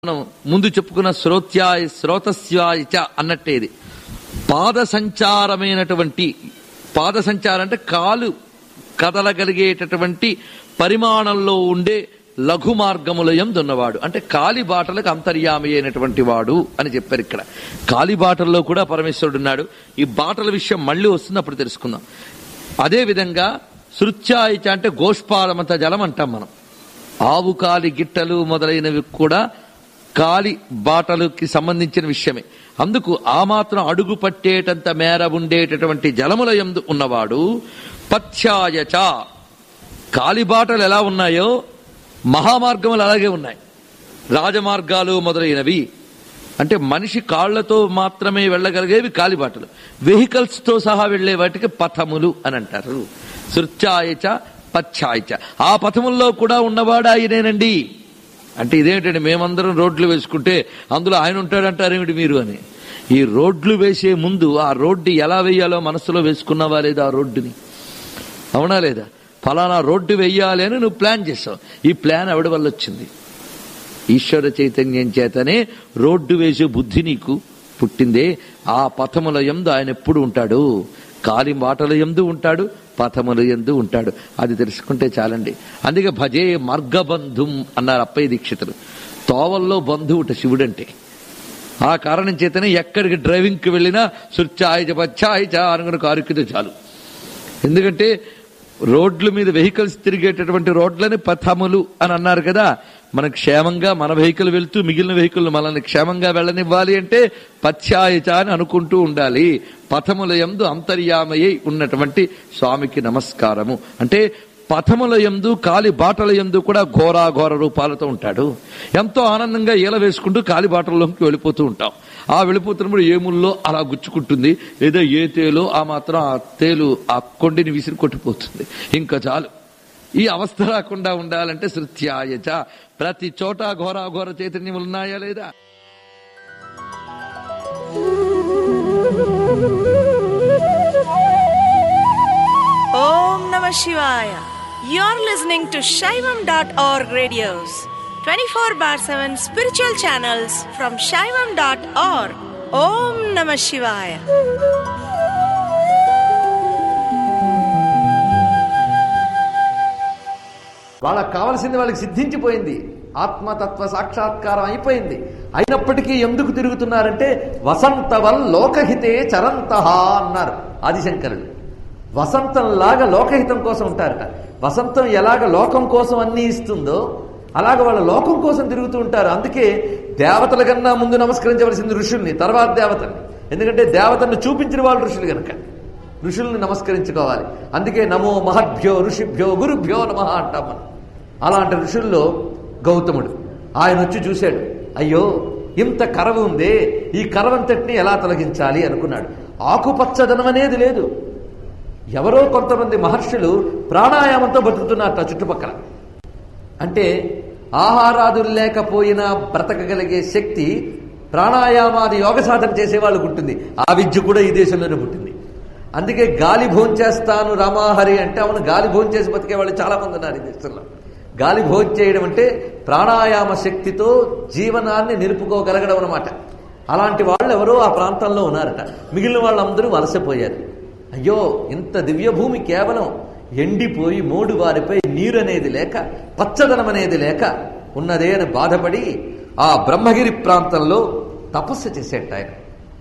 మనం ముందు చెప్పుకున్న శ్రోత్యాయ శ్రోతస్యాయ చ అన్నట్టే ఇది పాద సంచారమైనటువంటి పాద సంచారం అంటే కాలు కదలగలిగేటటువంటి పరిమాణంలో ఉండే లఘు మార్గముల యందున్నవాడు అంటే కాలి బాటలకు అంతర్యామి అయినటువంటి వాడు అని చెప్పారు. ఇక్కడ కాలి బాటల్లో కూడా పరమేశ్వరుడు ఉన్నాడు. ఈ బాటల విషయం మళ్ళీ వస్తుంది, అప్పుడు తెలుసుకుందాం. అదే విధంగా శృత్యాయిచ అంటే గోష్పాదమంత జలం అంటాం మనం. ఆవు కాలి గిట్టలు మొదలైనవి కూడా కాలి బాటలకి సంబంధించిన విషయమే. అందుకు ఆ మాత్రం అడుగు పట్టేటంత మేర ఉండేటటువంటి జలముల యందు ఉన్నవాడు. పథ్యాయచ కాలిబాటలు ఎలా ఉన్నాయో మహామార్గములు అలాగే ఉన్నాయి. రాజమార్గాలు మొదలైనవి అంటే మనిషి కాళ్లతో మాత్రమే వెళ్ళగలిగేవి కాలిబాటలు. వెహికల్స్ తో సహా వెళ్లే వాటికి పథములు అని అంటారు. శృత్యాయచ పథ్యాయచ ఆ పథముల్లో కూడా ఉన్నవాడు ఆయనేనండి. అంటే ఇదేంటండి, మేమందరం రోడ్లు వేసుకుంటే అందులో ఆయన ఉంటాడంటారేమిటి మీరు అని. ఈ రోడ్లు వేసే ముందు ఆ రోడ్డు ఎలా వేయాలో మనసులో వేసుకున్నావా లేదా? ఆ రోడ్డుని అవునా లేదా? ఫలానా రోడ్డు వేయాలి అని నువ్వు ప్లాన్ చేసావు. ఈ ప్లాన్ ఎవడి వల్ల వచ్చింది? ఈశ్వర చైతన్యం చేతనే రోడ్డు వేసే బుద్ధి నీకు పుట్టిందే. ఆ పథముల యందు ఆయన ఎప్పుడు ఉంటాడు? కాలి బాటల యందు ఉంటాడు, పథముల యందు ఉంటాడు. అది తెలుసుకుంటే చాలండి. అందుకే భజే మార్గబంధుం అన్నారు అప్పయ్య దీక్షితులు. తోవల్లో బంధువుట శివుడంటే. ఆ కారణం చేతనే ఎక్కడికి డ్రైవింగ్కి వెళ్ళినా శృత్యాయచ పథ్యాయచ అనుకుని కారుకితే చాలు. ఎందుకంటే రోడ్ల మీద వెహికల్స్ తిరిగేటటువంటి రోడ్లని పథములు అని అన్నారు కదా. మన క్షేమంగా మన వెహికల్ వెళ్తూ మిగిలిన వెహికల్ మనల్ని క్షేమంగా వెళ్ళనివ్వాలి అంటే పథ్యాయచ అని అనుకుంటూ ఉండాలి. పథముల యందు అంతర్యామయ్యి ఉన్నటువంటి స్వామికి నమస్కారము అంటే పథముల యందు కాలి బాటల యందు కూడా ఘోరాఘోర రూపాలతో ఉంటాడు. ఎంతో ఆనందంగా ఈల వేసుకుంటూ కాలి బాటల్లోకి వెళ్ళిపోతూ ఉంటాం. ఆ వెళ్ళిపోతున్నప్పుడు ఏముల్లో అలా గుచ్చుకుంటుంది, లేదా ఏ తేలో ఆ మాత్రం ఆ తేలు ఆ కొండిని విసిరి కొట్టిపోతుంది. ఇంకా చాలు. ఈ అవస్థ రాకుండా ఉండాలంటే శృత్యాయచ ప్రతి చోట ఘోరాఘోర చైతన్యములు ఉన్నాయా లేదా? Om Namah Shivaya. You're listening to Shaivam.org radios, 24/7 spiritual channels from Shaivam.org. Om Namah Shivaya. వాళ్ళకి కావలసింది వాళ్ళకి సిద్ధించిపోయింది. ఆత్మతత్వ సాక్షాత్కారం అయిపోయింది. అయినప్పటికీ ఎందుకు తిరుగుతున్నారంటే వసంతవల్ లోకహితే చరంతః అన్నారు ఆదిశంకరులు. వసంతంలాగా లోకహితం కోసం ఉంటారట. వసంతం ఎలాగ లోకం కోసం అన్ని ఇస్తుందో అలాగ వాళ్ళ లోకం కోసం తిరుగుతూ ఉంటారు. అందుకే దేవతల కన్నా ముందు నమస్కరించవలసింది ఋషుల్ని, తర్వాత దేవతల్ని. ఎందుకంటే దేవతల్ని చూపించిన వాళ్ళు ఋషులు కనుక ఋషుల్ని నమస్కరించుకోవాలి. అందుకే నమో మహద్భ్యో ఋషిభ్యో గురుభ్యో నమః అంటాం మనం. అలాంటి ఋషుల్లో గౌతముడు ఆయన వచ్చి చూశాడు. అయ్యో ఇంత కరవ ఉందే, ఈ కరవంతటిని ఎలా తొలగించాలి అనుకున్నాడు. ఆకుపచ్చదనం అనేది లేదు. ఎవరో కొంతమంది మహర్షులు ప్రాణాయామంతో బతుకుతున్నారట చుట్టుపక్కల. అంటే ఆహారాదులు లేకపోయినా బ్రతకగలిగే శక్తి ప్రాణాయామాది యోగ సాధన చేసేవాళ్ళకు ఉంటుంది. ఆ విద్య కూడా ఈ దేశంలోనే పుట్టింది. అందుకే గాలి భోంచేస్తాను రామాహరి అంటే అవును, గాలి భోంచేసి బతికే వాళ్ళు చాలా మంది ఉన్నారు ఈ దేశంలో. గాలి భోంచేయడం అంటే ప్రాణాయామ శక్తితో జీవనాన్ని నిలుపుకోగలగడం అన్నమాట. అలాంటి వాళ్ళు ఎవరో ఆ ప్రాంతంలో ఉన్నారట. మిగిలిన వాళ్ళందరూ వలసపోయారు. అయ్యో ఇంత దివ్యభూమి కేవలం ఎండిపోయి మోడు వారిపై నీరు అనేది లేక పచ్చదనం అనేది లేక ఉన్నదే అని బాధపడి ఆ బ్రహ్మగిరి ప్రాంతంలో తపస్సు చేసేట ఆయన.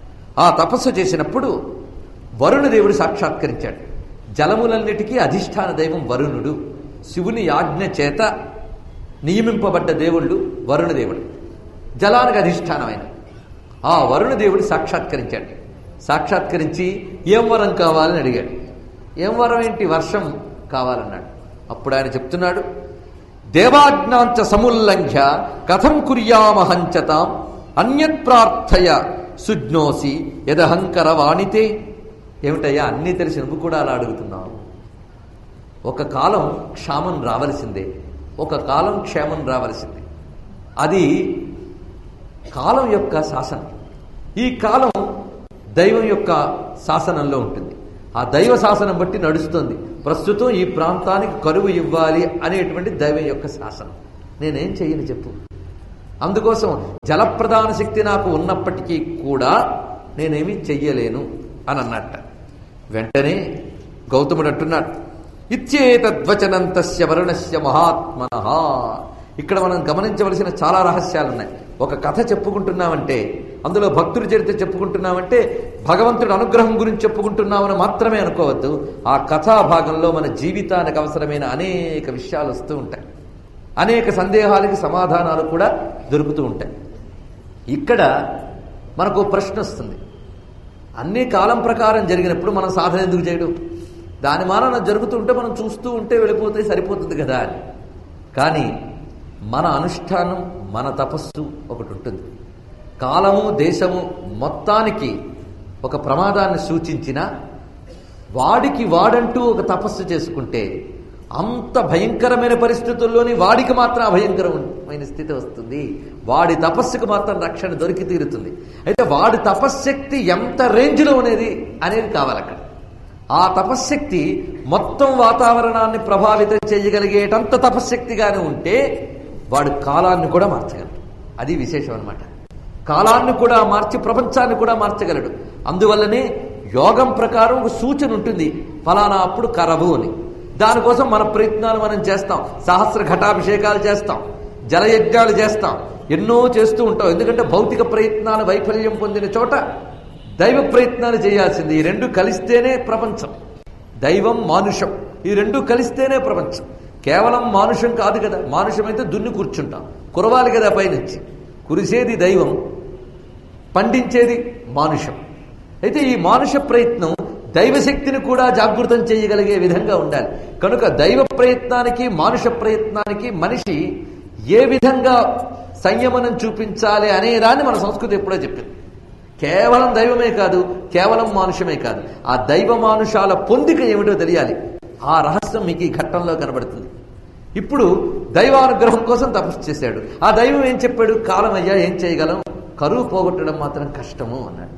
ఆ తపస్సు చేసినప్పుడు వరుణదేవుడు సాక్షాత్కరించాడు. జలములన్నిటికీ అధిష్టాన దైవం వరుణుడు. శివుని ఆజ్ఞ చేత నియమింపబడ్డ దేవుళ్ళు వరుణదేవుడు, జలానికి అధిష్టానమైన ఆ వరుణదేవుడు సాక్షాత్కరించాడు. సాక్షాత్కరించి ఏం వరం కావాలని అడిగాడు. ఏం వరం ఏంటి? వర్షం కావాలన్నాడు. అప్పుడు ఆయన చెప్తున్నాడు, దేవాజ్ఞాంచ సముల్లంఘ్య కథం కుర్యామహంచతాం అన్యత్ ప్రార్థయ సుజ్ఞోసి యదహంకర వాణితే. ఏమిటయ్యా అన్నీ తెలిసి నువ్వు కూడా అలా అడుగుతున్నావు? ఒక కాలం క్షామం రావలసిందే, ఒక కాలం క్షేమం రావలసిందే. అది కాలం యొక్క శాసనం. ఈ కాలం దైవం యొక్క శాసనంలో ఉంటుంది. ఆ దైవ శాసనం బట్టి నడుస్తుంది. ప్రస్తుతం ఈ ప్రాంతానికి కరువు ఇవ్వాలి అనేటువంటి దైవం యొక్క శాసనం. నేనేం చెయ్యను చెప్పు? అందుకోసం జలప్రధాన శక్తి నాకు ఉన్నప్పటికీ కూడా నేనేమి చెయ్యలేను అని అన్నట్ట. వెంటనే గౌతముడు అంటున్నాడు, ఇత్యేతద్వచనం తస్య వరుణస్య మహాత్మనః. ఇక్కడ మనం గమనించవలసిన చాలా రహస్యాలున్నాయి. ఒక కథ చెప్పుకుంటున్నామంటే, అందులో భక్తుడి చరిత్ర చెప్పుకుంటున్నామంటే భగవంతుడి అనుగ్రహం గురించి చెప్పుకుంటున్నామని మాత్రమే అనుకోవద్దు. ఆ కథా భాగంలో మన జీవితానికి అవసరమైన అనేక విషయాలు వస్తూ ఉంటాయి, అనేక సందేహాలకి సమాధానాలు కూడా దొరుకుతూ ఉంటాయి. ఇక్కడ మనకు ప్రశ్న వస్తుంది, అన్ని కాలం ప్రకారం జరిగినప్పుడు మనం సాధన ఎందుకు చేయడం? దాని మాన జరుగుతుంటే మనం చూస్తూ ఉంటే వెళ్ళిపోతే సరిపోతుంది కదా అని. కానీ మన అనుష్ఠానం, మన తపస్సు ఒకటి ఉంటుంది. కాలము దేశము మొత్తానికి ఒక ప్రమాదాన్ని సూచించిన వాడికి వాడంటూ ఒక తపస్సు చేసుకుంటే అంత భయంకరమైన పరిస్థితుల్లోని వాడికి మాత్రం అభయంకరమైన స్థితి వస్తుంది. వాడి తపస్సుకు మాత్రం రక్షణ దొరికి తీరుతుంది. అయితే వాడి తపశ్శక్తి ఎంత రేంజ్లో అనేది కావాలి అక్కడ. ఆ తపశ్శక్తి మొత్తం వాతావరణాన్ని ప్రభావితం చేయగలిగేటంత తపశ్శక్తిగానే ఉంటే వాడు కాలాన్ని కూడా మార్చగలడు. అది విశేషం అన్నమాట. కాలాన్ని కూడా మార్చి ప్రపంచాన్ని కూడా మార్చగలడు. అందువల్లనే యోగం ప్రకారం ఒక సూచన ఉంటుంది, ఫలానా అప్పుడు కరవు అని. దానికోసం మన ప్రయత్నాలు మనం చేస్తాం. సహస్ర ఘటాభిషేకాలు చేస్తాం, జలయజ్ఞాలు చేస్తాం, ఎన్నో చేస్తూ ఉంటాం. ఎందుకంటే భౌతిక ప్రయత్నాలు వైఫల్యం పొందిన చోట దైవ ప్రయత్నాలు చేయాల్సింది. ఈ రెండు కలిస్తేనే ప్రపంచం. దైవం మానుషం, ఈ రెండు కలిస్తేనే ప్రపంచం. కేవలం మానుషం కాదు కదా. మానుషమైతే దున్ని కూర్చుంటాం, కురవాలి కదా పైనుంచి. కురిసేది దైవం, పండించేది మానుషం. అయితే ఈ మానుష ప్రయత్నం దైవశక్తిని కూడా జాగృతం చేయగలిగే విధంగా ఉండాలి. కనుక దైవ ప్రయత్నానికి మానుష ప్రయత్నానికి మనిషి ఏ విధంగా సంయమనం చూపించాలి అనే దాన్ని మన సంస్కృతి ఎప్పుడో చెప్పింది. కేవలం దైవమే కాదు, కేవలం మానుషమే కాదు, ఆ దైవ మానుషాల పొందిక ఏమిటో తెలియాలి. ఆ రహస్యం మీకు ఈ ఘట్టంలో కనబడుతుంది. ఇప్పుడు దైవానుగ్రహం కోసం తపస్సు చేశాడు. ఆ దైవం ఏం చెప్పాడు? కాలమయ్యా, ఏం చేయగలం, కరువు పోగొట్టడం మాత్రం కష్టము అన్నాడు.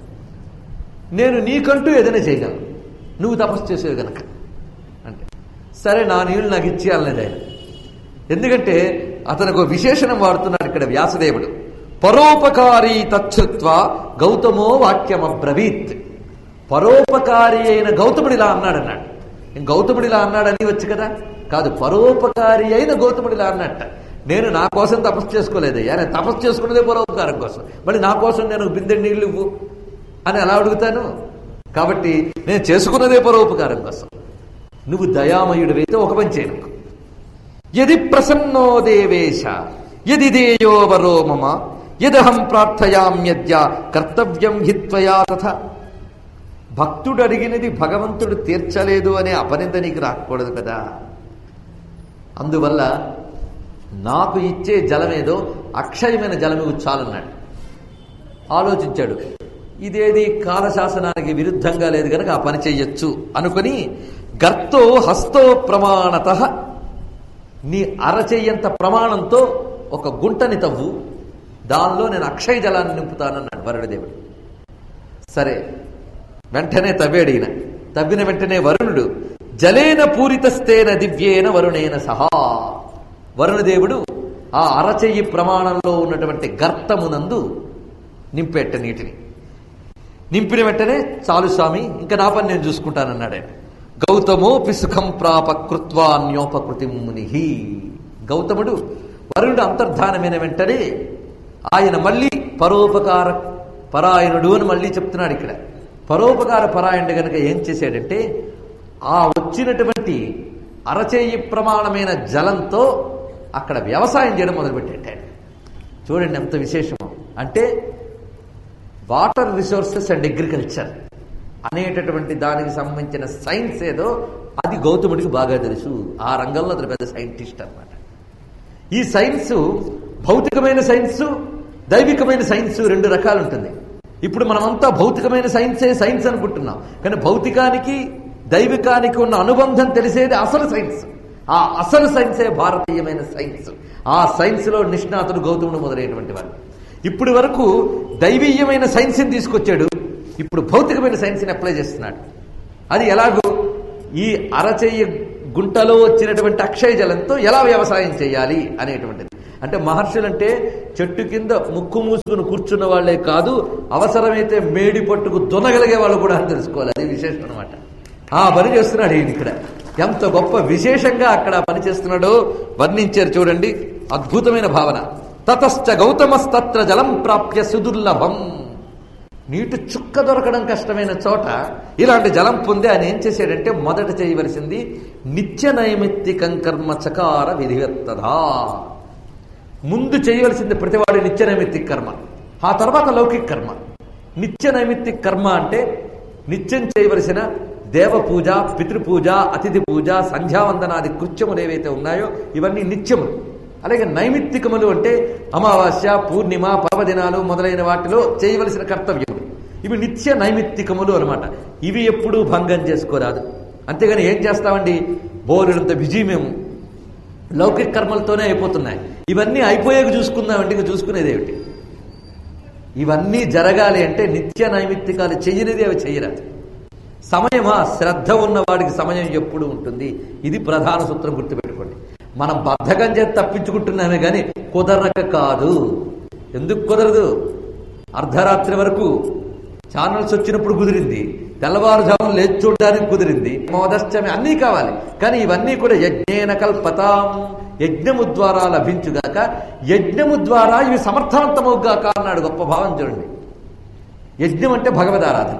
నేను నీకంటూ ఏదైనా చేయగలను, నువ్వు తపస్సు చేసేవి గనక అంటే సరే, నా నీళ్ళు నాకు ఇచ్చేయాలనేది ఆయన. ఎందుకంటే అతనికి ఒక విశేషణం వాడుతున్నాడు ఇక్కడ వ్యాసదేవుడు. పరోపకారీ తచ్చుత్వ గౌతమో వాక్యమబ్రవీత్. పరోపకారి అయిన గౌతముడు ఇలా అన్నాడన్నాడు. గౌతముడు ఇలా అన్నాడని వచ్చు కదా, కాదు, పరోపకారి అయిన గౌతముడు ఇలా అన్నట్ట. నేను నా కోసం తపస్సు చేసుకోలేదయ్యా, నేను తపస్సు చేసుకున్నదే పరోపకారం కోసం. మళ్ళీ నా కోసం నేను బిందె నీళ్ళు ఇవ్వు అని ఎలా అడుగుతాను? కాబట్టి నేను చేసుకున్నదే పరోపకారం కోసం. నువ్వు దయామయుడివైతే ఒక పని చేయను. యది ప్రసన్నో దేవేశ యది దేయో వరో మమ యదహం ప్రార్థయామ్యద్య కర్తవ్యం హిత్వయా తథ. భక్తుడు అడిగినది భగవంతుడు తీర్చలేదు అనే అపనింద నీకు రాకూడదు కదా. అందువల్ల నాకు ఇచ్చే జలమేదో అక్షయమైన జలమివ్వు చాలన్నాడు. ఆలోచించాడు, ఇదేది కాలశాసనానికి విరుద్ధంగా లేదు కనుక ఆ పని చెయ్యొచ్చు అనుకుని, గర్తో హస్తో ప్రమాణత, నీ అరచెయ్యంత ప్రమాణంతో ఒక గుంటని తవ్వు, దానిలో నేను అక్షయ జలాన్ని నింపుతానన్నాడు వరుణదేవుడు. సరే, వెంటనే తవ్వాడు ఈయన. తవ్విన వెంటనే వరుణుడు జలేన పూరితస్తేన దివ్యేన వరుణేన సహా. వరుణదేవుడు ఆ అరచెయ్యి ప్రమాణంలో ఉన్నటువంటి గర్తమునందు నింపేట నీటిని. నింపిన వెంటనే చాలు స్వామి, ఇంకా నా పని నేను చూసుకుంటానన్నాడు ఆయన. గౌతమోపి సుఖం ప్రాప కృత్వాన్యోపకృతి ముని. గౌతముడు వరుణుడు అంతర్ధానమైన వెంటనే ఆయన మళ్ళీ పరోపకార పరాయణుడు అని మళ్ళీ చెప్తున్నాడు ఇక్కడ. పరోపకార పరాయణుడు కనుక ఏం చేశాడంటే, ఆ వచ్చినటువంటి అరచేయి ప్రమాణమైన జలంతో అక్కడ వ్యవసాయం చేయడం మొదలుపెట్టాడు. చూడండి ఎంత విశేషమో. అంటే వాటర్ రిసోర్సెస్ అండ్ అగ్రికల్చర్ అనేటటువంటి దానికి సంబంధించిన సైన్స్ ఏదో అది గౌతముడికి బాగా తెలుసు. ఆ రంగంలో అతను పెద్ద సైంటిస్ట్ అన్నమాట. ఈ సైన్సు భౌతికమైన సైన్సు, దైవికమైన సైన్సు రెండు రకాలు ఉంటుంది. ఇప్పుడు మనమంతా భౌతికమైన సైన్సే సైన్స్ అనుకుంటున్నాం, కానీ భౌతికానికి దైవికానికి ఉన్న అనుబంధం తెలిసేది అసలు సైన్స్. ఆ అసలు సైన్సే భారతీయమైన సైన్స్. ఆ సైన్స్ లో నిష్ణాతుడు గౌతముడు మొదలైనటువంటి వాడు. ఇప్పుడు వరకు దైవీయమైన సైన్స్ని తీసుకొచ్చాడు, ఇప్పుడు భౌతికమైన సైన్స్ని అప్లై చేస్తున్నాడు. అది ఎలాగో, ఈ అరచెయ్యి గుంటలో వచ్చినటువంటి అక్షయ జలంతో ఎలా వ్యవసాయం చేయాలి అనేటువంటిది. అంటే మహర్షులంటే చెట్టు కింద ముక్కు మూసుకుని కూర్చున్న వాళ్లే కాదు, అవసరమైతే మేడి పట్టుకు దున్నగలిగే వాళ్ళు కూడా అని తెలుసుకోవాలి. అది విశేషం అనమాట. ఆ పని చేస్తున్నాడు ఈయన ఇక్కడ. ఎంత గొప్ప విశేషంగా అక్కడ పని చేస్తున్నాడో వర్ణించారు చూడండి. అద్భుతమైన భావన. తతశ్చ గౌతమస్తత్ర జలం ప్రాప్య సుదుర్లభం. నీటి చుక్క దొరకడం కష్టమైన చోట ఇలాంటి జలం పొంది ఆయన ఏం చేశాడంటే మొదట చేయవలసింది నిత్య నైమిత్తికం కర్మ చకార విధివత్తదా. ముందు చేయవలసింది ప్రతివాడి నిత్య నైమిత్తిక కర్మ, ఆ తర్వాత లౌకిక కర్మ. నిత్య నైమిత్తిక కర్మ అంటే నిత్యం చేయవలసిన దేవ పూజ, పితృపూజ, అతిథి పూజ, సంధ్యావందనాది కృత్యములు ఏవైతే ఉన్నాయో ఇవన్నీ నిత్యములు. అలాగే నైమిత్తికములు అంటే అమావాస్య, పూర్ణిమ, పర్వదినాలు మొదలైన వాటిలో చేయవలసిన కర్తవ్యములు. ఇవి నిత్య నైమిత్తికములు అనమాట. ఇవి ఎప్పుడూ భంగం చేసుకోరాదు. అంతేగాని ఏం చేస్తామండి, బోరులంత బిజీ మేము, లౌకిక కర్మలతోనే అయిపోతున్నాయి. ఇవన్నీ అయిపోయాక చూసుకుందామంటే ఇంకా చూసుకునేదేమిటి? ఇవన్నీ జరగాలి అంటే నిత్య నైమిత్తికాలు చెయ్యనిది అవి చెయ్యరాదు. సమయమా, శ్రద్ధ ఉన్నవాడికి సమయం ఎప్పుడు ఉంటుంది. ఇది ప్రధాన సూత్రం, గుర్తుపెట్టుకోండి. మనం బద్ధకం చేసి తప్పించుకుంటున్నామే కానీ కుదరక కాదు. ఎందుకు కుదరదు? అర్ధరాత్రి వరకు ఛానల్స్ వచ్చినప్పుడు కుదిరింది, తెల్లవారుజామున లేచి చూడడానికి కుదిరింది, మోదశ్చమి అన్నీ కావాలి. కానీ ఇవన్నీ కూడా యజ్ఞేన కల్పతాం, యజ్ఞము ద్వారా లభించుగాక, యజ్ఞము ద్వారా ఇవి సమర్థవంతమవుగాక అన్నాడు. గొప్ప భావం చూడండి. యజ్ఞం అంటే భగవదారాధన.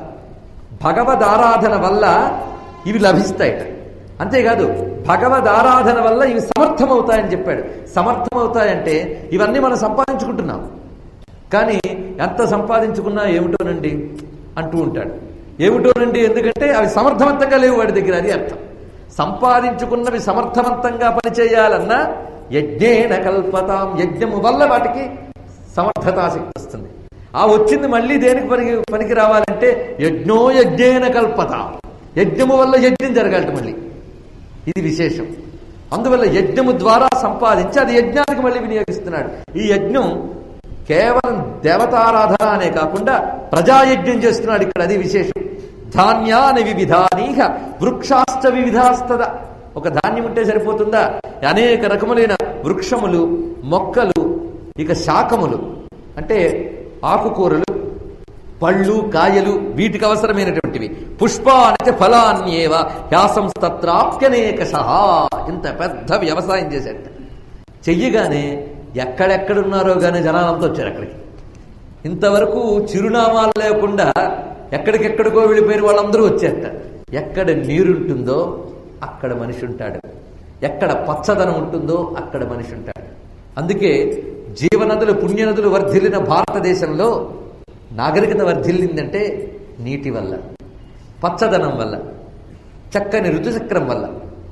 భగవదారాధన వల్ల ఇవి లభిస్తాయట. అంతేకాదు భగవదారాధన వల్ల ఇవి సమర్థమవుతాయని చెప్పాడు. సమర్థమవుతాయంటే ఇవన్నీ మనం సంపాదించుకుంటున్నాం, కానీ ఎంత సంపాదించుకున్నా ఏమిటోనండి అంటూ ఉంటాడు. ఏమిటోనండి ఎందుకంటే అవి సమర్థవంతంగా లేవు వాడి దగ్గర, అది అర్థం. సంపాదించుకున్నవి సమర్థవంతంగా పనిచేయాలన్నా యజ్ఞేన కల్పతాం, యజ్ఞము వల్ల వాటికి సమర్థతాశక్తి వస్తుంది. ఆ వచ్చింది మళ్ళీ దేనికి పనికి రావాలంటే యజ్ఞో యజ్ఞేన కల్పతాం, యజ్ఞము వల్ల యజ్ఞం జరగాలట మళ్ళీ. ఇది విశేషం. అందువల్ల యజ్ఞము ద్వారా సంపాదించి అది యజ్ఞానికి మళ్ళీ వినియోగిస్తున్నాడు. ఈ యజ్ఞం కేవలం దేవతారాధన అనే కాకుండా ప్రజాయజ్ఞం చేస్తున్నాడు ఇక్కడ, అది విశేషం. ధాన్యాని వివిధానీహ వృక్షాశ్చ వివిధాస్తద. ఒక ధాన్యం ఉంటే సరిపోతుందా? అనేక రకములైన వృక్షములు, మొక్కలు, ఇక శాకములు అంటే ఆకుకూరలు, పళ్ళు, కాయలు, వీటికి అవసరమైనటువంటివి. పుష్పానికి ఫలాన్యేవ హ్యాసంస్తత్రాప్యనేకశః. ఇంత పెద్ద వ్యవసాయం చేశాడు. చెయ్యగానే ఎక్కడెక్కడున్నారో గానీ జనాలంతా వచ్చారు అక్కడికి. ఇంతవరకు చిరునామాలు లేకుండా ఎక్కడికెక్కడికో వెళ్ళిపోయిన వాళ్ళందరూ వచ్చేట. ఎక్కడ నీరుంటుందో అక్కడ మనిషి ఉంటాడు, ఎక్కడ పచ్చదనం ఉంటుందో అక్కడ మనిషి ఉంటాడు. అందుకే జీవనదులు, పుణ్యనదులు వర్ధిల్లిన భారతదేశంలో నాగరికత వర్ధిల్లిందంటే నీటి వల్ల, పచ్చదనం వల్ల, చక్కని ఋతుచక్రం వల్ల.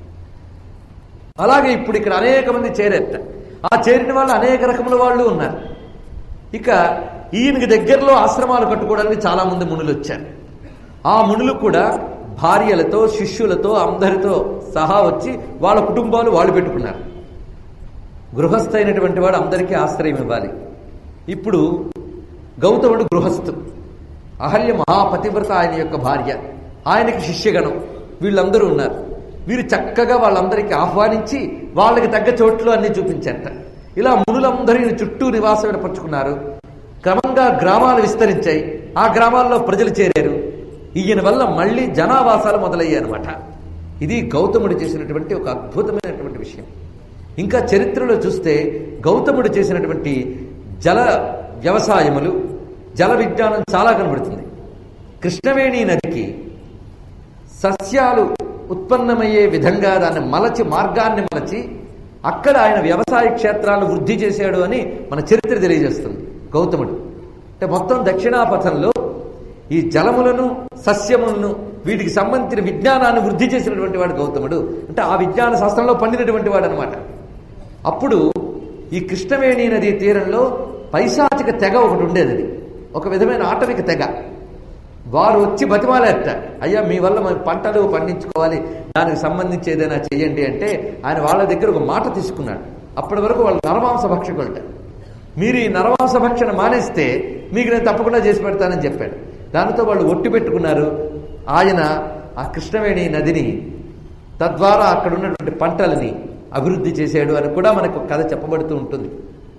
అలాగే ఇప్పుడు ఇక్కడ అనేక మంది చేరేట. ఆ చేరిన వాళ్ళు అనేక రకముల వాళ్ళు ఉన్నారు. ఇక ఈయనకి దగ్గరలో ఆశ్రమాలు కట్టుకోవడానికి చాలా మంది మునులు వచ్చారు. ఆ మునులు కూడా భార్యలతో, శిష్యులతో, అందరితో సహా వచ్చి వాళ్ళ కుటుంబాలు వాళ్ళు పెట్టుకున్నారు. గృహస్థ అయినటువంటి వాడు అందరికీ ఆశ్రయం ఇవ్వాలి. ఇప్పుడు గౌతముడు గృహస్థు, అహల్య మహాపతివ్రత ఆయన యొక్క భార్య, ఆయనకి శిష్యగణం, వీళ్ళందరూ ఉన్నారు. వీరు చక్కగా వాళ్ళందరికీ ఆహ్వానించి వాళ్ళకి తగ్గ చోట్లు అన్ని చూపించారట. ఇలా మునులందరినీ చుట్టూ నివాసం ఏర్పరచుకున్నారు. క్రమంగా గ్రామాలు విస్తరించాయి, ఆ గ్రామాల్లో ప్రజలు చేరారు. ఈయన వల్ల మళ్ళీ జనావాసాలు మొదలయ్యాయి అనమాట. ఇది గౌతముడు చేసినటువంటి ఒక అద్భుతమైనటువంటి విషయం. ఇంకా చరిత్రలో చూస్తే గౌతముడు చేసినటువంటి జల వ్యవసాయములు, జల విజ్ఞానం చాలా కనబడుతుంది. కృష్ణవేణి నదికి సస్యాలు ఉత్పన్నమయ్యే విధంగా దాన్ని మలచి, మార్గాన్ని మలచి అక్కడ ఆయన వ్యవసాయ క్షేత్రాలు వృద్ధి చేశాడు అని మన చరిత్ర తెలియజేస్తుంది. గౌతముడు అంటే మొత్తం దక్షిణాపథంలో ఈ జలములను, సస్యములను, వీటికి సంబంధించిన విజ్ఞానాన్ని వృద్ధి చేసినటువంటి వాడు గౌతముడు. అంటే ఆ విజ్ఞాన శాస్త్రంలో పండినటువంటి వాడు అనమాట. అప్పుడు ఈ కృష్ణవేణి నది తీరంలో పైశాచిక తెగ ఒకటి ఉండేది. అది ఒక విధమైన ఆటవిక తెగ. వారు వచ్చి బతిమాలేట, అయ్యా మీ వల్ల మన పంటలు పండించుకోవాలి, దానికి సంబంధించి ఏదైనా చెయ్యండి అంటే ఆయన వాళ్ళ దగ్గర ఒక మాట తీసుకున్నాడు. అప్పటి వరకు వాళ్ళు నరమాంస భక్షకులట. మీరు ఈ నరమాంస భక్షణ మానేస్తే మీకు నేను తప్పకుండా చేసి పెడతానని చెప్పాడు. దానితో వాళ్ళు ఒట్టు పెట్టుకున్నారు. ఆయన ఆ కృష్ణవేణి నదిని, తద్వారా అక్కడ ఉన్నటువంటి పంటలని అభివృద్ధి చేశాడు అని కూడా మనకు కథ చెప్పబడుతూ ఉంటుంది.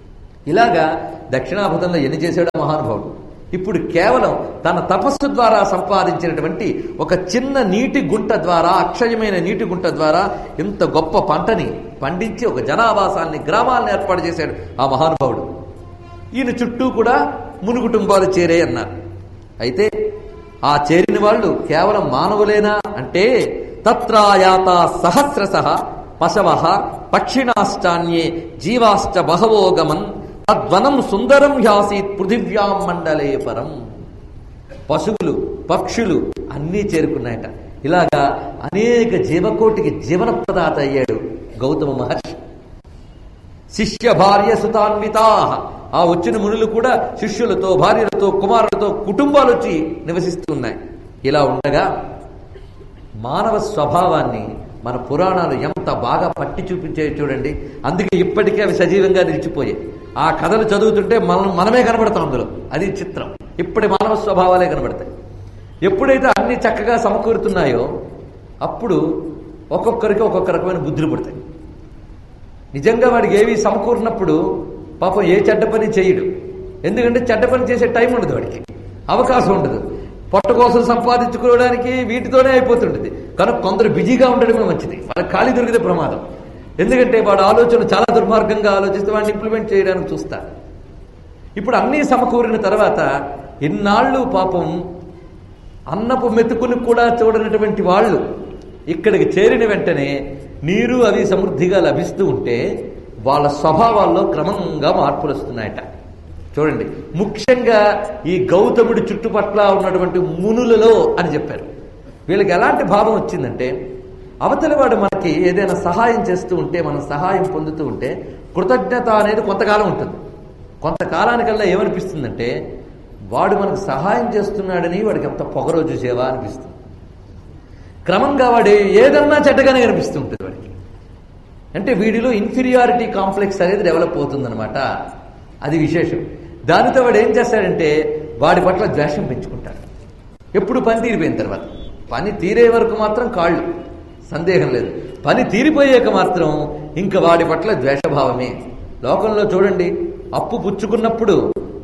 ఇలాగా దక్షిణాభూతంలో ఎన్ని చేశాడో మహానుభావుడు. ఇప్పుడు కేవలం తన తపస్సు ద్వారా సంపాదించినటువంటి ఒక చిన్న నీటి గుంట ద్వారా, అక్షయమైన నీటి గుంట ద్వారా ఇంత గొప్ప పంటని పండించి ఒక జనావాసాన్ని, గ్రామాలను ఏర్పాటు చేశాడు ఆ మహానుభావుడు. ఈయన చుట్టూ కూడా మునుకుటుంబాలు చేరే అన్నారు. అయితే ఆ చేరిన వాళ్ళు కేవలం మానవులేనా అంటే తత్రాయాత సహస్రశః పశవః పక్షిణాశ్చాన్యే జీవాశ్చ బహవోగమన్ తద్వనం సుందరం హ్యాసీత్ పృథివ్యాం మండలే పరం. పశువులు, పక్షులు అన్నీ చేరుకున్నాయట. ఇలాగా అనేక జీవకోటికి జీవన ప్రదాత అయ్యాడు గౌతమ మహర్షి. శిష్య భార్య సుతాన్వితా, ఆ వచ్చిన మునులు కూడా శిష్యులతో, భార్యలతో, కుమారులతో కుటుంబాలు వచ్చి నివసిస్తూ ఉన్నాయి. ఇలా ఉండగా మానవ స్వభావాన్ని మన పురాణాలు ఎంత బాగా పట్టి చూపించాయి చూడండి. అందుకే ఇప్పటికే అవి సజీవంగా నిలిచిపోయాయి. ఆ కథలు చదువుతుంటే మనమే కనబడతాం అందులో. అది చిత్రం. ఇప్పటి మానవ స్వభావాలే కనబడతాయి. ఎప్పుడైతే అన్ని చక్కగా సమకూరుతున్నాయో అప్పుడు ఒక్కొక్కరికి ఒక్కొక్క రకమైన బుద్ధులు పుడతాయి. నిజంగా వాడికి ఏవి సమకూరినప్పుడు పాపం ఏ చెడ్డ పని చేయడు. ఎందుకంటే చెడ్డ పని చేసే టైం ఉండదు, వాడికి అవకాశం ఉండదు. పొట్ట కోసం సంపాదించుకోవడానికి వీటితోనే అయిపోతుంటుంది. కనుక కొందరు బిజీగా ఉండడమే మంచిది. వాళ్ళకి ఖాళీ దొరికితే ప్రమాదం. ఎందుకంటే వాడు ఆలోచన చాలా దుర్మార్గంగా ఆలోచిస్తే వాడిని ఇంప్లిమెంట్ చేయడానికి చూస్తారు. ఇప్పుడు అన్నీ సమకూరిన తర్వాత ఇన్నాళ్ళు పాపం అన్నపు మెతుకుని కూడా చూడనటువంటి వాళ్ళు ఇక్కడికి చేరిన వెంటనే నీరు అవి సమృద్ధిగా లభిస్తూ ఉంటే వాళ్ళ స్వభావాల్లో క్రమంగా మార్పులు వస్తున్నాయట. చూడండి, ముఖ్యంగా ఈ గౌతముడి చుట్టుపట్ల ఉన్నటువంటి మునులలో అని చెప్పారు. వీళ్ళకి ఎలాంటి భావం వచ్చిందంటే, అవతలి వాడు మనకి ఏదైనా సహాయం చేస్తూ ఉంటే, మనం సహాయం పొందుతూ ఉంటే కృతజ్ఞత అనేది కొంతకాలం ఉంటుంది. కొంతకాలానికల్లా ఏమనిపిస్తుందంటే, వాడు మనకు సహాయం చేస్తున్నాడని వాడికి ఎంత పొగరో చూసేవా అనిపిస్తుంది. క్రమంగా వాడు ఏదన్నా చెడ్డగానే కనిపిస్తూ ఉంటుంది వాడికి. అంటే వీడిలో ఇన్ఫీరియారిటీ కాంప్లెక్స్ అనేది డెవలప్ అవుతుందన్నమాట. అది విశేషం. దానితో వాడు ఏం చేస్తాడంటే వాడి పట్ల ద్వేషం పెంచుకుంటాడు. ఎప్పుడు పని తీరిపోయిన తర్వాత. పని తీరే వరకు మాత్రం కాళ్ళు, సందేహం లేదు. పని తీరిపోయాక మాత్రం ఇంకా వాడి పట్ల ద్వేషభావమే. లోకంలో చూడండి, అప్పు పుచ్చుకున్నప్పుడు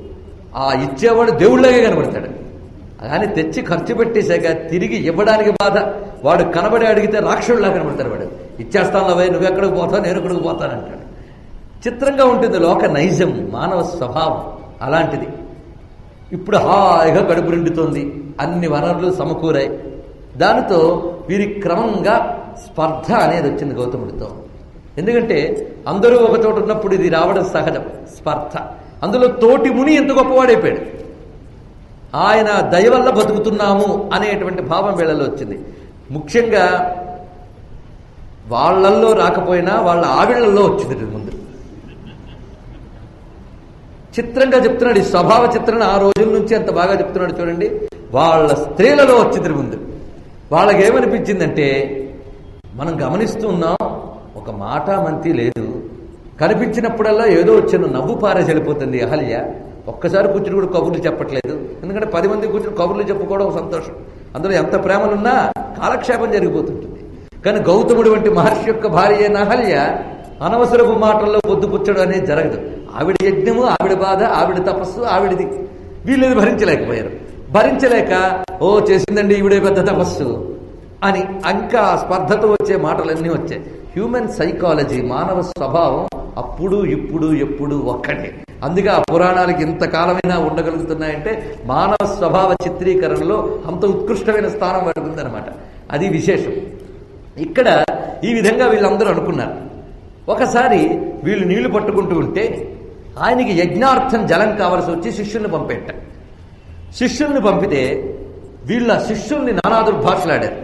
ఆ ఇచ్చేవాడు దేవుళ్ళగా కనబడతాడు. కానీ తెచ్చి ఖర్చు పెట్టేశాక తిరిగి ఇవ్వడానికి బాధ. వాడు కనబడి అడిగితే రాక్షసుడిలా కనబడతాడు. వాడు ఇచ్చేస్తాను అవే, నువ్వెక్కడికి పోతావు, నేను ఎక్కడికి పోతానంటాడు. చిత్రంగా ఉంటుంది లోక నైజం, మానవ స్వభావం అలాంటిది. ఇప్పుడు హాయిగా కడుపు నిండుతోంది, అన్ని వనరులు సమకూరాయి. దానితో వీరి క్రమంగా స్పర్ధ అనేది వచ్చింది గౌతముడితో. ఎందుకంటే అందరూ ఒక చోట ఉన్నప్పుడు ఇది రావడం సహజం, స్పర్ధ. అందులో తోటి ముని ఎంత గొప్పవాడైపోయాడు. ఆయన దయ వల్ల బతుకుతున్నాము అనేటువంటి భావం వీళ్ళలో వచ్చింది. ముఖ్యంగా వాళ్ళల్లో రాకపోయినా వాళ్ళ ఆవిళ్లలో వచ్చింది ముందు. చిత్రంగా చెప్తున్నాడు. ఈ స్వభావ చిత్రణ ఆ రోజుల నుంచి అంత బాగా చెప్తున్నాడు చూడండి. వాళ్ళ స్త్రీలలో వచ్చింది ముందు. వాళ్ళకి ఏమనిపించిందంటే, మనం గమనిస్తూ ఉన్నాం, ఒక మాట మంతి లేదు, కనిపించినప్పుడల్లా ఏదో వచ్చిన నవ్వు పారేసి వెళ్ళిపోతుంది అహల్య. ఒక్కసారి కూర్చుని కూడా కబుర్లు చెప్పట్లేదు. ఎందుకంటే 10 మంది కూర్చుని కబుర్లు చెప్పుకోవడం సంతోషం. అందులో ఎంత ప్రేమలున్నా కాలక్షేపం జరిగిపోతుంటుంది. కానీ గౌతముడు వంటి మహర్షి యొక్క భార్య అయిన అహల్య అనవసరపు మాటల్లో పొద్దుపుచ్చడం అనేది జరగదు. ఆవిడ యజ్ఞము, ఆవిడ బాధ, ఆవిడ తపస్సు, ఆవిడది. వీళ్ళది భరించలేకపోయారు. భరించలేక ఓ చేసిందండి ఈవిడే పెద్ద తపస్సు అని ఇంకా స్పర్ధతో వచ్చే మాటలన్నీ వచ్చాయి. హ్యూమన్ సైకాలజీ, మానవ స్వభావం అప్పుడు ఇప్పుడు ఎప్పుడు ఒక్కటే. అందుకే ఆ పురాణాలకి ఇంతకాలమైనా ఉండగలుగుతున్నాయంటే మానవ స్వభావ చిత్రీకరణలో అంత ఉత్కృష్టమైన స్థానం పడుతుందన్నమాట. అది విశేషం. ఇక్కడ ఈ విధంగా వీళ్ళందరూ అనుకున్నారు. ఒకసారి వీళ్ళు నీళ్లు పట్టుకుంటూ ఉంటే ఆయనకి యజ్ఞార్థం జలం కావలసి వచ్చి శిష్యుల్ని పంపేట. శిష్యుల్ని పంపితే వీళ్ళ శిష్యుల్ని నానా దుర్భాషలాడారు.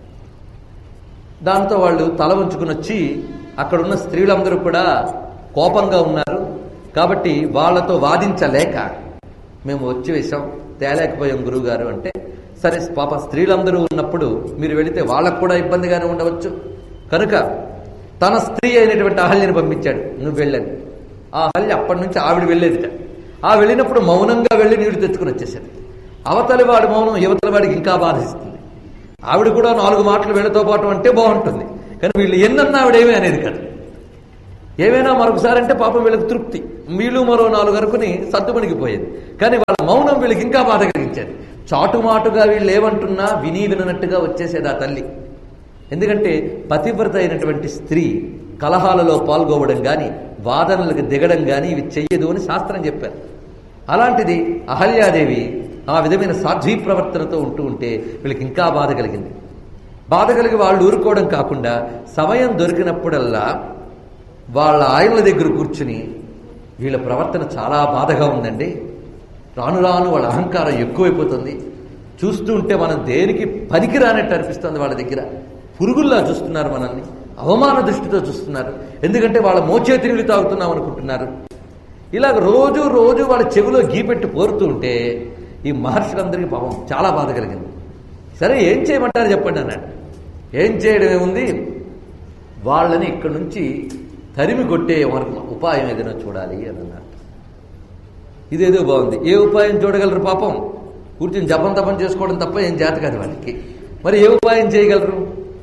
దాంతో వాళ్ళు తల వంచుకుని వచ్చి అక్కడున్న స్త్రీలందరూ కూడా కోపంగా ఉన్నారు. కాబట్టి వాళ్లతో వాదించలేక మేము వచ్చి వేశాం, తేలేకపోయాం గురువుగారు అంటే, సరే పాప స్త్రీలందరూ ఉన్నప్పుడు మీరు వెళితే వాళ్ళకు కూడా ఇబ్బందిగానే ఉండవచ్చు కనుక తన స్త్రీ అయినటువంటి అహల్యని పంపించాడు. నువ్వు వెళ్ళని. ఆ అహల్య అప్పటి నుంచి ఆవిడ వెళ్ళేదిట. ఆ వెళ్ళినప్పుడు మౌనంగా వెళ్ళి నీళ్లు తెచ్చుకుని వచ్చేసేది. అవతలి వాడి మౌనం యువతల వాడికి ఇంకా బాధిస్తుంది. ఆవిడ కూడా 4 మాటలు వీళ్ళతో పాటు అంటే బాగుంటుంది, కానీ వీళ్ళు ఎన్నన్నా ఆవిడేమీ అనేది కాదు. ఏమైనా మరొకసారి అంటే పాపం వీళ్ళకి తృప్తి, వీళ్ళు మరో 4 అనుకుని సర్దుమణిగిపోయేది. కానీ వాళ్ళ మౌనం వీళ్ళకి ఇంకా బాధ కలిగించేది. చాటుమాటుగా వీళ్ళు ఏమంటున్నా విననట్టుగా వచ్చేసేది ఆ తల్లి. ఎందుకంటే పతివ్రత అయినటువంటి స్త్రీ కలహాలలో పాల్గొవడం కానీ వాదనలకు దిగడం కానీ ఇవి చెయ్యదు అని శాస్త్రం చెప్పారు. అలాంటిది అహల్యాదేవి ఆ విధమైన సాధ్వీ ప్రవర్తనతో ఉంటే వీళ్ళకి ఇంకా బాధ కలిగింది. బాధ కలిగి వాళ్ళు ఊరుకోవడం కాకుండా సమయం దొరికినప్పుడల్లా వాళ్ళ ఆయనల దగ్గర కూర్చుని వీళ్ళ ప్రవర్తన చాలా బాధగా ఉందండి, రాను రాను వాళ్ళ అహంకారం ఎక్కువైపోతుంది, చూస్తూ ఉంటే మనం దేనికి పనికి రానట్టు అనిపిస్తుంది, వాళ్ళ దగ్గర పురుగుల్లా చూస్తున్నారు మనల్ని, అవమాన దృష్టితో చూస్తున్నారు, ఎందుకంటే వాళ్ళ మోచేతి నీళ్ళు తాగుతున్నాం అనుకుంటున్నారు. ఇలాగ రోజు రోజు వాళ్ళ చెవిలో గీపెట్టి పోరుతూ ఉంటే ఈ మహర్షులందరికీ పాపం చాలా బాధ కలిగింది. సరే ఏం చేయమంటారు చెప్పండి అన్నాడు. ఏం చేయడం ఏముంది, వాళ్ళని ఇక్కడి నుంచి తరిమి కొట్టే ఉపాయం ఏదైనా చూడాలి అని అన్నారు. ఇదేదో బాగుంది, ఏ ఉపాయం చూడగలరు? పాపం కూర్చొని జపం తపం చేసుకోవడం తప్ప ఏం చేత కాదు వాళ్ళకి. మరి ఏ ఉపాయం చేయగలరు?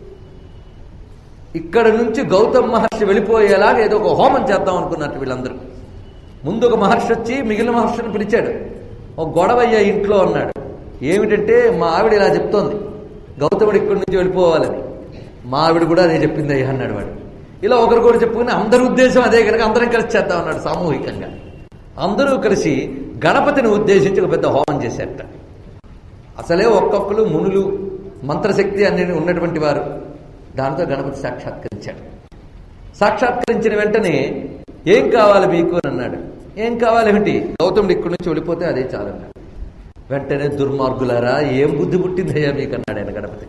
ఇక్కడ నుంచి గౌతమ్ మహర్షి వెళ్ళిపోయేలాగా ఏదో ఒక హోమం చేద్దాం అనుకున్నట్టు వీళ్ళందరూ. ముందు ఒక మహర్షి వచ్చి మిగిలిన మహర్షిని పిలిచాడు. ఒక గొడవయ్యా ఇంట్లో అన్నాడు. ఏమిటంటే మా ఆవిడ ఇలా చెప్తోంది, గౌతముడు ఇక్కడి నుంచి వెళ్ళిపోవాలని. మా ఆవిడ కూడా అదే చెప్పింది అయ్యా అన్నాడు వాడు. ఇలా ఒకరికొకరు చెప్పుకుని అందరి ఉద్దేశం అదే కనుక అందరం కలిసి చేద్దాం అన్నాడు. సామూహికంగా అందరూ కలిసి గణపతిని ఉద్దేశించి ఒక పెద్ద హోమం చేశారట. అసలే ఒక్కొక్కరు మునులు మంత్రశక్తి అన్ని ఉన్నటువంటి వారు. దాంతో గణపతి సాక్షాత్కరించాడు. సాక్షాత్కరించిన వెంటనే ఏం కావాలి మీకు అని అన్నాడు. ఏం కావాలేమిటి? గౌతముడు ఇక్కడి నుంచి వెళ్ళిపోతే అదే చాలన్నాడు. వెంటనే దుర్మార్గులారా ఏం బుద్ధి పుట్టిందయ్యా మీకు అన్నాడు ఆయన గణపతి.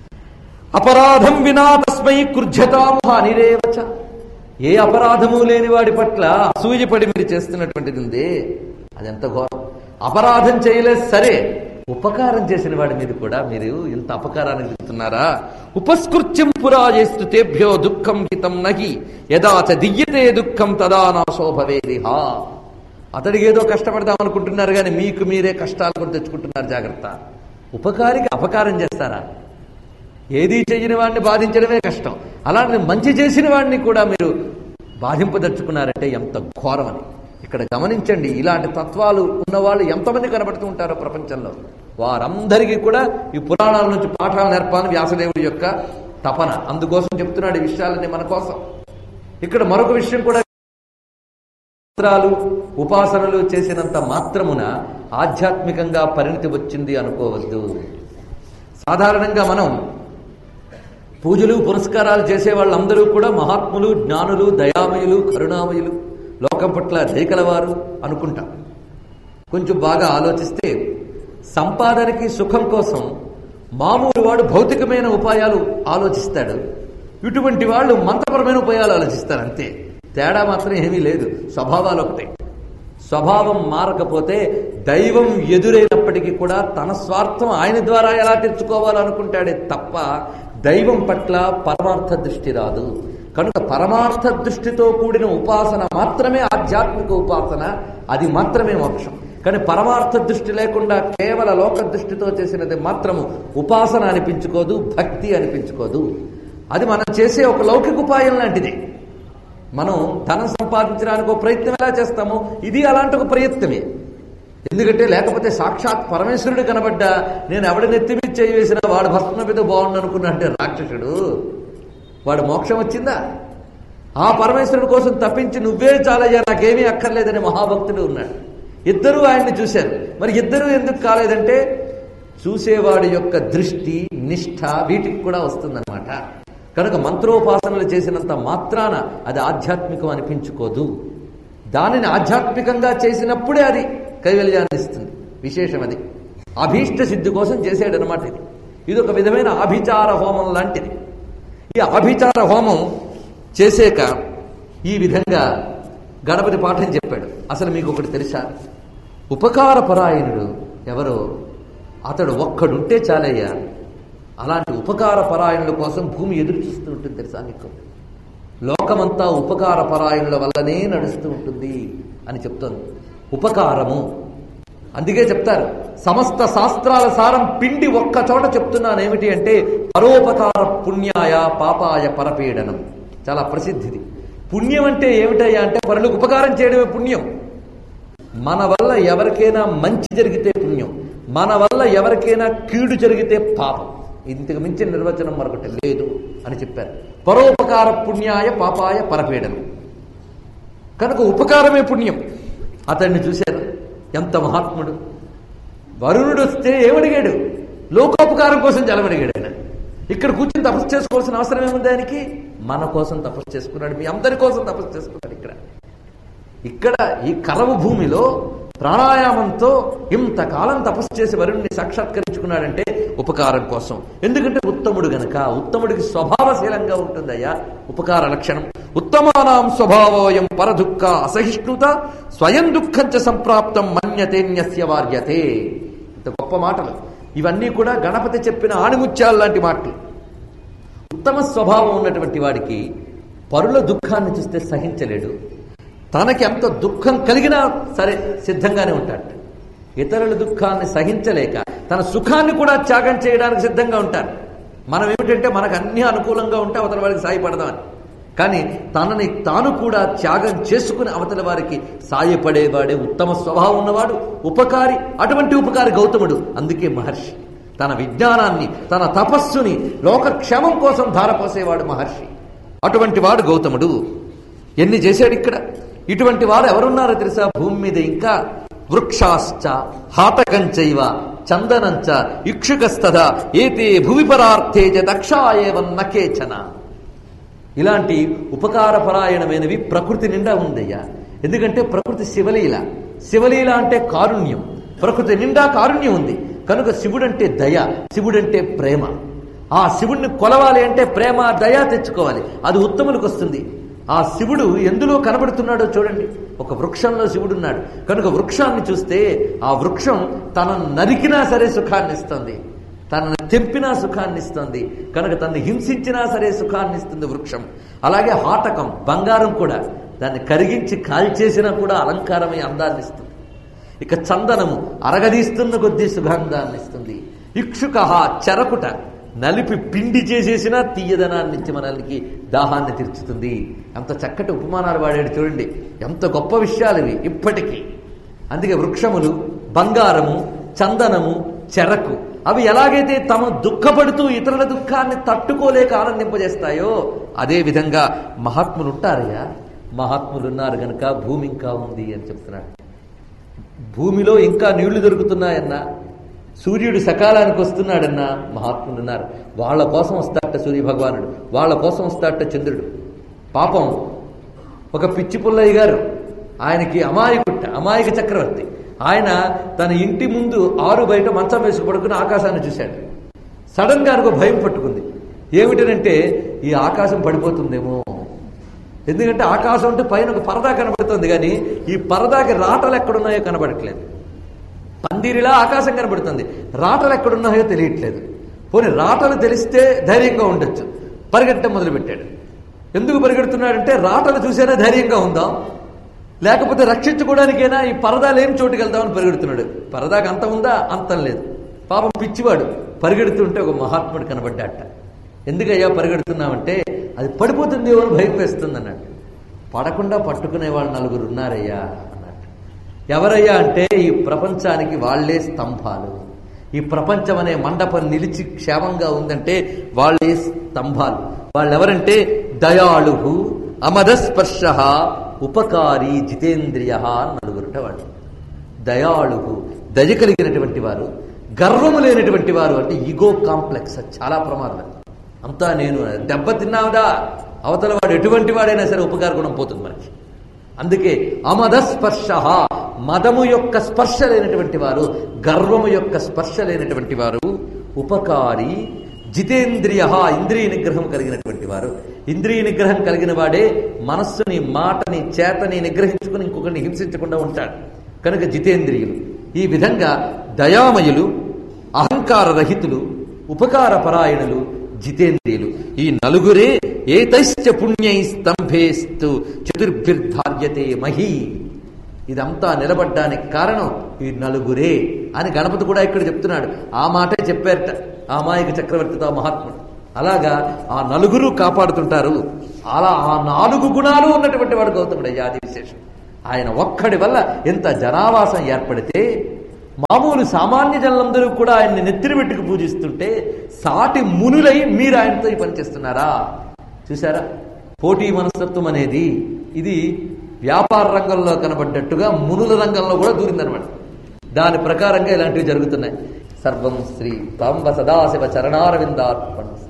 అపరాధం వినా తస్మై కృధ్యతాము అనిరేవచ. ఏ అపరాధము లేని వాడి పట్ల అసూయపడి మీరు చేస్తున్నటువంటిది ఉంది, అదెంత ఘోరం. అపరాధం చేయలేదు సరే, ఉపకారం చేసిన వాడి మీద కూడా మీరు ఇంత అపకారానికి దిగుతున్నారా? ఉపస్కృత్యం పురా చేస్తు తేభ్యో దుఃఖం హితం నహి యదాచ దియ్యతే దుఃఖం తదా నాశో భవేదిహా. అతడికి ఏదో కష్టపడదాం అనుకుంటున్నారు కానీ మీకు మీరే కష్టాలు కొని తెచ్చుకుంటున్నారు. జాగ్రత్త. ఉపకారికి అపకారం చేస్తారా? ఏదీ చెయ్యని వాడిని బాధించడమే కష్టం, అలాంటి మంచి చేసిన వాడిని కూడా మీరు బాధింపదలుచుకున్నారంటే ఎంత ఘోరమని ఇక్కడ గమనించండి. ఇలాంటి తత్వాలు ఉన్నవాళ్ళు ఎంతమంది కనబడుతూ ఉంటారో ప్రపంచంలో. వారందరికీ కూడా ఈ పురాణాల నుంచి పాఠాలు నేర్పాలని వ్యాసదేవుడి యొక్క తపన. అందుకోసం చెప్తున్నాడు ఈ విషయాలన్నీ మన కోసం. ఇక్కడ మరొక విషయం కూడా, మంత్రాలు ఉపాసనలు చేసినంత మాత్రమున ఆధ్యాత్మికంగా పరిణితి వచ్చింది అనుకోవద్దు. సాధారణంగా మనం పూజలు పురస్కారాలు చేసే వాళ్ళందరూ కూడా మహాత్ములు, జ్ఞానులు, దయామయులు, కరుణామయులు, లోకం పట్ల దయకలవారు అనుకుంటాం. కొంచెం బాగా ఆలోచిస్తే సంపాదనకి సుఖం కోసం మామూలు వాడు భౌతికమైన ఉపాయాలు ఆలోచిస్తాడు, ఇటువంటి వాళ్ళు మంత్రపరమైన ఉపాయాలు ఆలోచిస్తారు. అంతే, తేడా మాత్రం ఏమీ లేదు. స్వభావాలు ఒకటే. స్వభావం మారకపోతే దైవం ఎదురైనప్పటికీ కూడా తన స్వార్థం ఆయన ద్వారా ఎలా తెచ్చుకోవాలనుకుంటాడే తప్ప దైవం పట్ల పరమార్థ దృష్టి రాదు. కనుక పరమార్థ దృష్టితో కూడిన ఉపాసన మాత్రమే ఆధ్యాత్మిక ఉపాసన, అది మాత్రమే మోక్షం. కానీ పరమార్థ దృష్టి లేకుండా కేవల లోక దృష్టితో చేసినది మాత్రము ఉపాసన అనిపించుకోదు, భక్తి అనిపించుకోదు. అది మనం చేసే ఒక లౌకిక ఉపాయం లాంటిది. మనం ధనం సంపాదించడానికి ఒక ప్రయత్నం ఎలా చేస్తామో ఇది అలాంటి ఒక ప్రయత్నమే. ఎందుకంటే లేకపోతే సాక్షాత్ పరమేశ్వరుడు కనబడ్డా నేను ఎవడి నెత్తిమీ చేయి వేసినా వాడు భస్మ మీద బాగుండు అనుకున్నా అంటే రాక్షసుడు, వాడు మోక్షం వచ్చిందా? ఆ పరమేశ్వరుడు కోసం తప్పించి నువ్వే చాలయ్యా నాకేమీ అక్కర్లేదని మహాభక్తుడు ఉన్నాడు. ఇద్దరూ ఆయన్ని చూశారు. మరి ఇద్దరూ ఎందుకు కాలేదంటే చూసేవాడి యొక్క దృష్టి, నిష్ఠ వీటికి కూడా వస్తుందన్నమాట. కనుక మంత్రోపాసనలు చేసినంత మాత్రాన అది ఆధ్యాత్మికం అనిపించుకోదు. దానిని ఆధ్యాత్మికంగా చేసినప్పుడే అది కైవల్యాన్ని ఇస్తుంది. విశేషం అది. అభీష్ట సిద్ధి కోసం చేసాడనమాట. ఇది ఒక విధమైన ఆభిచార హోమం లాంటిది. ఈ ఆభిచార హోమం చేసాక ఈ విధంగా గణపతి పాఠం చెప్పాడు. అసలు మీకు ఒకటి తెలుసా? ఉపకార పరాయణుడు ఎవరో అతడు ఒక్కడుంటే చాలయ్యా. అలాంటి ఉపకార పరాయణుల కోసం భూమి ఎదురు చూస్తూ ఉంటుంది తెలుసా మీకు? లోకమంతా ఉపకార పరాయణుల వల్లనే నడుస్తూ ఉంటుంది అని చెప్తోంది. ఉపకారము అందుకే చెప్తారు, సమస్త శాస్త్రాల సారం పిండి ఒక్క చోట చెప్తున్నాను. ఏమిటి అంటే పరోపకార పుణ్యాయ పాపాయ పరపీడనం. చాలా ప్రసిద్ధిది. పుణ్యం అంటే ఏమిటయ్యా అంటే పరులకు ఉపకారం చేయడమే పుణ్యం. మన వల్ల ఎవరికైనా మంచి జరిగితే పుణ్యం, మన వల్ల ఎవరికైనా కీడు జరిగితే పాపం. ఇంతకు మించిన నిర్వచనం మరొకటి లేదు అని చెప్పారు. పరోపకార పుణ్యాయ పాపాయ పరపీడనం. కనుక ఉపకారమే పుణ్యం. అతన్ని చూశారు, ఎంత మహాత్ముడు. వరుణుడు వస్తే ఏమడిగాడు? లోకోపకారం కోసం జలమడిగాడు. ఆయన ఇక్కడ కూర్చొని తపస్సు చేసుకోవాల్సిన అవసరం ఏముంది ఆయనకి? మన కోసం తపస్సు చేసుకున్నాడు, మీ అందరి కోసం తపస్సు చేసుకున్నాడు. ఇక్కడ ఈ కరవు భూమిలో ప్రాణాయామంతో ఇంతకాలం తపస్సు చేసి వరుణ్ణి సాక్షాత్కరించుకున్నాడంటే ఉపకారం కోసం. ఎందుకంటే ఉత్తముడు గనక. ఉత్తముడికి స్వభావశీలంగా ఉంటుందయ్యా ఉపకార లక్షణం. ఉత్తమానాం స్వభావోయం పరదుఃఖ అసహిష్ణుత స్వయం దుఃఖంచ సంప్రాప్తం మన్యతేన్యస్య వార్యతే. ఇంత గొప్ప మాటలు ఇవన్నీ కూడా గణపతి చెప్పిన ఆణిముత్యాలు లాంటి మాటలు. ఉత్తమ స్వభావం ఉన్నటువంటి వాడికి పరుల దుఃఖాన్ని చూస్తే సహించలేడు. తనకి ఎంత దుఃఖం కలిగినా సరే సిద్ధంగానే ఉంటాడు. ఇతరుల దుఃఖాన్ని సహించలేక తన సుఖాన్ని కూడా త్యాగం చేయడానికి సిద్ధంగా ఉంటాడు. మనం ఏమిటంటే మనకు అన్ని అనుకూలంగా ఉంటే అవతల వారికి సాయపడదామని, కానీ తనని తాను కూడా త్యాగం చేసుకుని అవతల వారికి సాయపడేవాడే ఉత్తమ స్వభావం ఉన్నవాడు ఉపకారి. అటువంటి ఉపకారి గౌతముడు. అందుకే మహర్షి తన విజ్ఞానాన్ని తన తపస్సుని లోకక్షేమం కోసం ధారపోసేవాడు మహర్షి. అటువంటి వాడు గౌతముడు. ఎన్ని చేశాడు ఇక్కడ. ఇటువంటి వారు ఎవరున్నారో తెలుసా భూమి మీద? ఇంకా వృక్షాశ్చ హాటకంచైవ చందనంచ ఇక్షుకస్తథ ఏతే భువిపరార్థే చ దక్షాయేవన్న కేచన. ఇలాంటి ఉపకారపరాయణమైనవి ప్రకృతి నిండా ఉందయ్యా. ఎందుకంటే ప్రకృతి శివలీల. శివలీల అంటే కారుణ్యం. ప్రకృతి నిండా కారుణ్యం ఉంది కనుక శివుడంటే దయ, శివుడంటే ప్రేమ. ఆ శివుడిని కొలవాలి అంటే ప్రేమ దయ తెచ్చుకోవాలి. అది ఉత్తములకు వస్తుంది. ఆ శివుడు ఎందులో కనబడుతున్నాడో చూడండి. ఒక వృక్షంలో శివుడున్నాడు కనుక వృక్షాన్ని చూస్తే ఆ వృక్షం తనను నరికినా సరే సుఖాన్ని ఇస్తుంది, తనను తెంపినా సుఖాన్ని ఇస్తుంది, కనుక తనను హింసించినా సరే సుఖాన్ని ఇస్తుంది వృక్షం. అలాగే హాటకం బంగారం కూడా దాన్ని కరిగించి కాల్చేసినా కూడా అలంకారమై అందాన్ని ఇస్తుంది. ఇక చందనము అరగదీస్తున్న కొద్దీ సుగంధాన్ని ఇస్తుంది. ఇక్షుక చెరకుట నలిపి పిండి చేసేసినా తీయదనాన్నించి మనల్ని దాహాన్ని తీర్చుతుంది. ఎంత చక్కటి ఉపమానాలు వాడాడు చూడండి. ఎంత గొప్ప విషయాలు ఇవి ఇప్పటికీ. అందుకే వృక్షములు, బంగారము, చందనము, చెరకు అవి ఎలాగైతే తమ దుఃఖపడుతూ ఇతరుల దుఃఖాన్ని తట్టుకోలేక ఆనందింపజేస్తాయో అదే విధంగా మహాత్ములు ఉంటారయ్యా. మహాత్ములు ఉన్నారు గనక భూమి ఇంకా ఉంది అని చెప్తున్నాడు. భూమిలో ఇంకా నీళ్లు దొరుకుతున్నాయన్నా, సూర్యుడు సకాలానికి వస్తున్నాడన్నా మహాత్ములు ఉన్నారు. వాళ్ళ కోసం వస్తాడట సూర్య భగవానుడు, వాళ్ళ కోసం వస్తాడట చంద్రుడు. పాపం ఒక పిచ్చి పుల్లయ్య గారు, ఆయనకి అమాయక చక్రవర్తి. ఆయన తన ఇంటి ముందు ఆరు బయట మంచం వేసుకు పడుకుని ఆకాశాన్ని చూశాడు. సడన్ గా ఆయనకు భయం పట్టుకుంది. ఏమిటనంటే ఈ ఆకాశం పడిపోతుందేమో. ఎందుకంటే ఆకాశం అంటే పైన ఒక పరదా కనబడుతుంది, కానీ ఈ పరదాకి రాటలు ఎక్కడున్నాయో కనబడట్లేదు. పందిరిలా ఆకాశం కనబడుతుంది, రాటలు ఎక్కడున్నాయో తెలియట్లేదు. పోనీ రాటలు తెలిస్తే ధైర్యంగా ఉండొచ్చు. పరిగెట్టడం మొదలుపెట్టాడు. ఎందుకు పరిగెడుతున్నాడంటే రాటలు చూసేనా ధైర్యంగా ఉందాం, లేకపోతే రక్షించుకోవడానికైనా ఈ పరదా లేని చోటుకి వెళ్దామని పరిగెడుతున్నాడు. పరదాకి అంతం ఉందా? అంతం లేదు. పాపం పిచ్చివాడు పరిగెడుతుంటే ఒక మహాత్ముడు కనబడ్డాట. ఎందుకయ్యా పరిగెడుతున్నామంటే అది పడిపోతుందేమో అని భయం వేస్తుంది అన్నట్టు. పడకుండా పట్టుకునే వాళ్ళు నలుగురు ఉన్నారయ్యా అన్నట్టు. ఎవరయ్యా అంటే ఈ ప్రపంచానికి వాళ్లే స్తంభాలు. ఈ ప్రపంచం అనే మండపం నిలిచి క్షేమంగా ఉందంటే వాళ్లే స్తంభాలు. వాళ్ళెవరంటే దయాళు, అమదస్పర్శ, ఉపకారి, జితేంద్రియ నలుగురుట వాళ్ళు. దయాళు దయ కలిగినటువంటి వారు, గర్వము లేనటువంటి వారు. అంటే ఈగో కాంప్లెక్స్ చాలా ప్రమాదం. అంతా నేను దెబ్బతిన్నావుదా అవతల వాడు ఎటువంటి వాడైనా సరే ఉపకార గుణం పోతుంది మనకి. అందుకే అమదస్పర్శ, మదము యొక్క స్పర్శ లేనటువంటి వారు, గర్వము యొక్క స్పర్శ లేనటువంటి వారు, ఉపకారి, జితేంద్రియ ఇంద్రియ నిగ్రహం కలిగినటువంటి వారు. ఇంద్రియ నిగ్రహం కలిగిన వాడే మనస్సుని, మాటని, చేతని నిగ్రహించుకుని ఇంకొకరిని హింసించకుండా ఉంటాడు. కనుక జితేంద్రియులు. ఈ విధంగా దయామయులు, అహంకార రహితులు, ఉపకార పరాయణులు, జితేంద్రియులు. ఈ నలుగురే ఏతైశ్చ పుణ్యై స్తంభేస్తు చతుర్భిర్ధార్యతే మహీ. ఇదంతా నిలబడ్డానికి కారణం ఈ నలుగురే అని గణపతి కూడా ఇక్కడ చెప్తున్నాడు. ఆ మాటే చెప్పారట అమాయక చక్రవర్తితో మహాత్ముడు. అలాగా ఆ నలుగురు కాపాడుతుంటారు. అలా ఆ 4 గుణాలు ఉన్నటువంటి వాడు గౌతముడు ఆది విశేషం. ఆయన ఒక్కడి వల్ల ఎంత జనావాసం ఏర్పడితే మామూలు సామాన్య జనులందరూ కూడా ఆయన్ని నెత్తిన పెట్టుకు పూజిస్తుంటే సాటి మునులై మీరు ఆయనతో ఈ పని చేస్తున్నారా? చూసారా? పోటీ మనస్తత్వం అనేది ఇది వ్యాపార రంగంలో కనబడ్డట్టుగా మునుల రంగంలో కూడా దూరిందనమాట. దాని ప్రకారంగా ఇలాంటివి జరుగుతున్నాయి. సర్వం శ్రీ సాంబ సదాశివ చరణారవిందార్పణ.